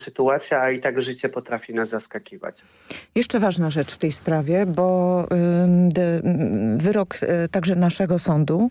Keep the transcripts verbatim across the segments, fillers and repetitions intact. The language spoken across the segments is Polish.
sytuacja, a i tak życie potrafi nas zaskakiwać. Jeszcze ważna rzecz w tej sprawie, bo y, wyrok y, także naszego sądu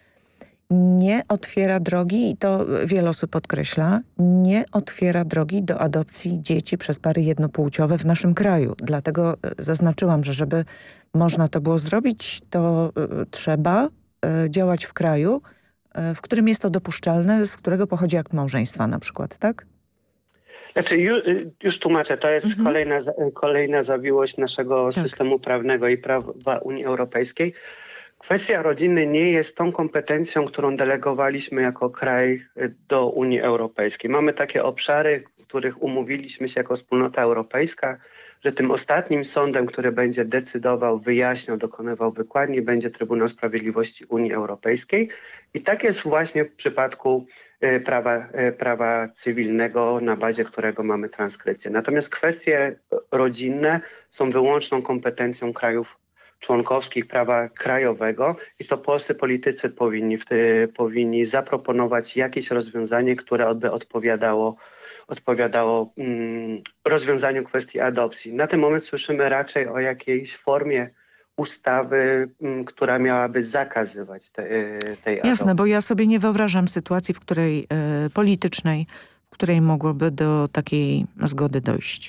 nie otwiera drogi, i to wiele osób podkreśla, nie otwiera drogi do adopcji dzieci przez pary jednopłciowe w naszym kraju. Dlatego zaznaczyłam, że żeby można to było zrobić, to y, trzeba y, działać w kraju, y, w którym jest to dopuszczalne, z którego pochodzi akt małżeństwa na przykład, tak? Znaczy już, już tłumaczę, to jest mhm. kolejna, kolejna zawiłość naszego tak. systemu prawnego i prawa Unii Europejskiej. Kwestia rodziny nie jest tą kompetencją, którą delegowaliśmy jako kraj do Unii Europejskiej. Mamy takie obszary, w których umówiliśmy się jako Wspólnota Europejska, że tym ostatnim sądem, który będzie decydował, wyjaśniał, dokonywał wykładni, będzie Trybunał Sprawiedliwości Unii Europejskiej. I tak jest właśnie w przypadku prawa, prawa cywilnego, na bazie którego mamy transkrypcję. Natomiast kwestie rodzinne są wyłączną kompetencją krajów członkowskich prawa krajowego i to polscy politycy powinni, w ty, powinni zaproponować jakieś rozwiązanie, które by odpowiadało, odpowiadało mm, rozwiązaniu kwestii adopcji. Na ten moment słyszymy raczej o jakiejś formie ustawy, m, która miałaby zakazywać te, tej adopcji. Jasne, bo ja sobie nie wyobrażam sytuacji, w której y, politycznej, w której mogłoby do takiej zgody dojść.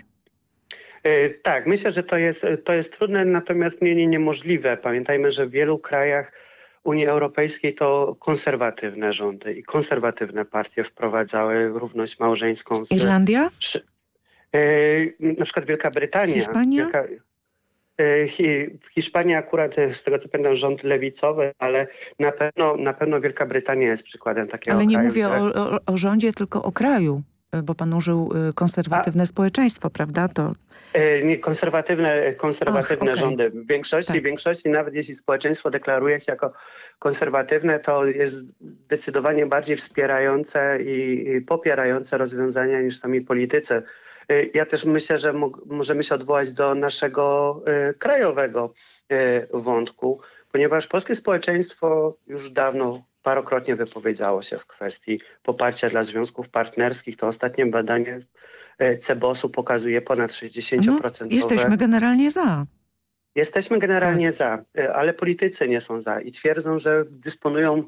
Tak, myślę, że to jest, to jest trudne, natomiast nie, nie niemożliwe. Pamiętajmy, że w wielu krajach Unii Europejskiej to konserwatywne rządy i konserwatywne partie wprowadzały równość małżeńską. Z, Irlandia? Sz, yy, na przykład Wielka Brytania. Hiszpania? Wielka, yy, hi, w Hiszpanii akurat, z tego co pamiętam, rząd lewicowy, ale na pewno, na pewno Wielka Brytania jest przykładem takiego ale kraju. Ale nie mówię że... o, o, o rządzie, tylko o kraju. Bo pan użył konserwatywne A, społeczeństwo, prawda? To... Nie, konserwatywne konserwatywne Ach, okay. rządy. W większości, tak. w większości, nawet jeśli społeczeństwo deklaruje się jako konserwatywne, to jest zdecydowanie bardziej wspierające i, i popierające rozwiązania niż sami politycy. Ja też myślę, że możemy się odwołać do naszego y, krajowego y, wątku, ponieważ polskie społeczeństwo już dawno parokrotnie wypowiedziało się w kwestii poparcia dla związków partnerskich. To ostatnie badanie Cebosu pokazuje ponad sześćdziesiąt procent. No, jesteśmy generalnie za. Jesteśmy generalnie tak. za, ale politycy nie są za i twierdzą, że dysponują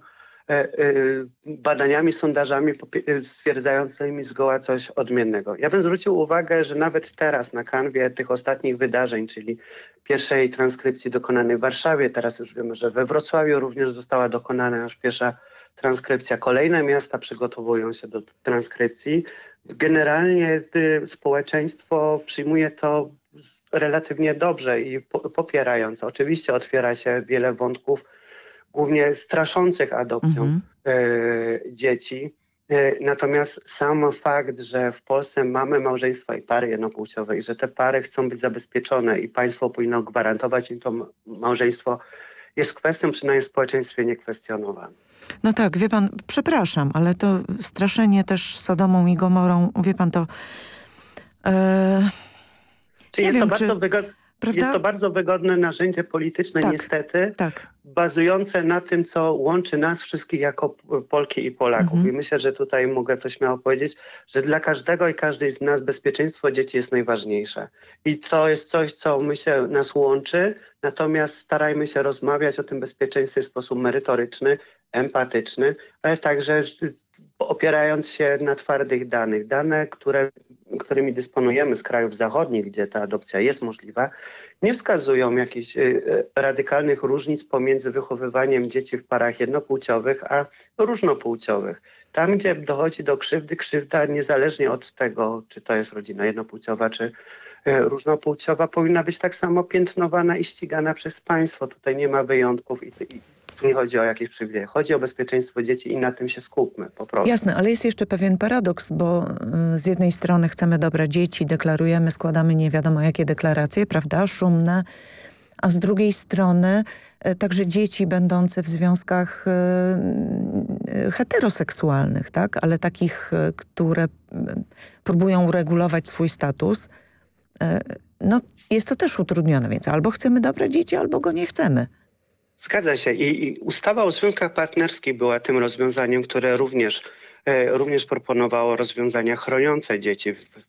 badaniami, sondażami stwierdzającymi zgoła coś odmiennego. Ja bym zwrócił uwagę, że nawet teraz na kanwie tych ostatnich wydarzeń, czyli pierwszej transkrypcji dokonanej w Warszawie, teraz już wiemy, że we Wrocławiu również została dokonana już pierwsza transkrypcja. Kolejne miasta przygotowują się do transkrypcji. Generalnie społeczeństwo przyjmuje to relatywnie dobrze i popierając. Oczywiście otwiera się wiele wątków, głównie straszących adopcją mm-hmm. e, dzieci. E, natomiast sam fakt, że w Polsce mamy małżeństwa i pary jednopłciowe i że te pary chcą być zabezpieczone i państwo powinno gwarantować im to małżeństwo, jest kwestią przynajmniej w społeczeństwie niekwestionowaną. No tak, wie pan, przepraszam, ale to straszenie też Sodomą i Gomorą, wie pan, to... E, czy jest, wiem, to bardzo czy... wygodne? Prawda? Jest to bardzo wygodne narzędzie polityczne, tak, niestety, tak. bazujące na tym, co łączy nas wszystkich jako Polki i Polaków. Mhm. I myślę, że tutaj mogę to śmiało powiedzieć, że dla każdego i każdej z nas bezpieczeństwo dzieci jest najważniejsze. I to jest coś, co myślę nas łączy, natomiast starajmy się rozmawiać o tym bezpieczeństwie w sposób merytoryczny, empatyczny, ale także opierając się na twardych danych. Dane, które, którymi dysponujemy z krajów zachodnich, gdzie ta adopcja jest możliwa, nie wskazują jakichś y, radykalnych różnic pomiędzy wychowywaniem dzieci w parach jednopłciowych a różnopłciowych. Tam, gdzie dochodzi do krzywdy, krzywda niezależnie od tego, czy to jest rodzina jednopłciowa, czy y, różnopłciowa, powinna być tak samo piętnowana i ścigana przez państwo. Tutaj nie ma wyjątków i, i tu nie chodzi o jakieś przywileje. Chodzi o bezpieczeństwo dzieci i na tym się skupmy po prostu. Jasne, ale jest jeszcze pewien paradoks, bo y, z jednej strony chcemy dobra dzieci, deklarujemy, składamy nie wiadomo jakie deklaracje, prawda, szumne, a z drugiej strony y, także dzieci będące w związkach y, y, heteroseksualnych, tak, ale takich, y, które y, próbują uregulować swój status, y, no jest to też utrudnione, więc albo chcemy dobre dzieci, albo go nie chcemy. Zgadza się. I, I ustawa o związkach partnerskich była tym rozwiązaniem, które również, e, również proponowało rozwiązania chroniące dzieci w,